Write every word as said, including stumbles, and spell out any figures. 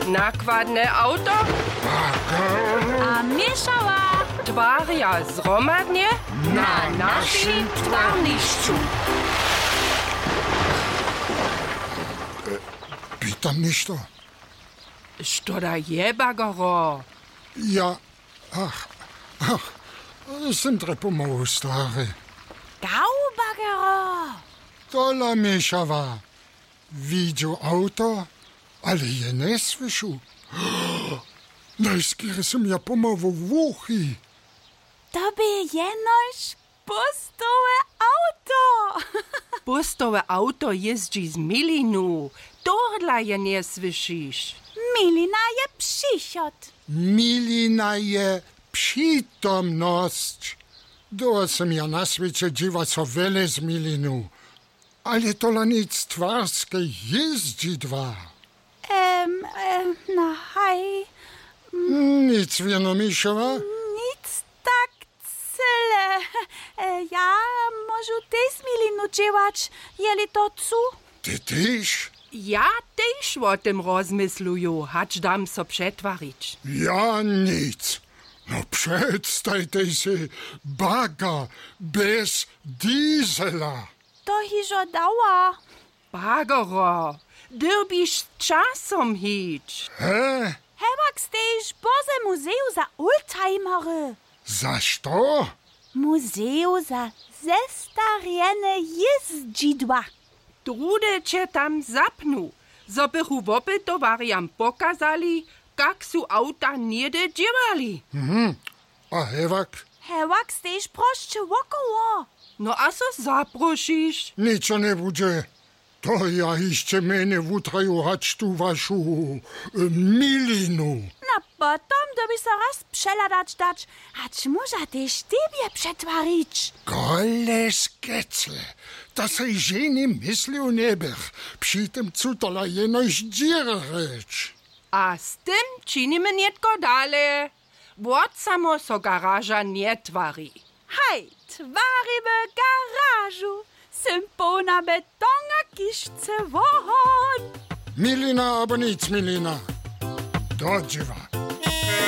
Nakładne auto? A mieszała Twarja zromadnie na naszym twarniszczu. Pitam nešto. Što da je, bagaro? Ja, ach, ach, sem trepomov stary. Gaubagero. Tola mieszała. Widział auto, ale je nie słyszał. Najskiery som ja pomału w uchi. To by jenoś pustowe auto. Pustowe auto jeździ z Milinu. Tohle je nie słyszysz. Milina je przysiot. Milina je przytomność. Do som ja na świecie dziwa co wiele z Milinu. Ale tola nic twarskie jeździ dwa. Ähm, ähm, na hej. Nic wieno Miszowa? Nic tak cyle. E, ja może też Milinu dziewać, jeli to cu? Ty tyś? Ja też o tym rozmysluju, hacz dam so przetwarić. Ja nic. No przedstajte się baga bez diesela. To hižo dała. Bagaro, dyrbisz z czasom hić. Hä? Hewak stejš boze muzeu za oldtimery. Za što? Muzeu za zestarjene jeździdła. Trude cię tam zapnu, so bychu wopytowariam pokazali, jak su auta niede dziewali. Mhm. A hewak? Hewak stejš prošće wokoło. No a so zaprosisz? Nico nie bude. To ja jeszcze mene wutraju hać tu waszu e, Milinu. Na potom doby se raz przeladać dać, hać może też tebie przetwarić. Gole skece. Da se ženi misli u nebech. Przy tym cutola jenoś dzierrecz. A z tym czynimy nietko dalej. Wot samo so garaża nie twari. Hej, twarimy garażu. Sympona betona kiszce wohon. Milina, aber nic Milina. Do dziewa.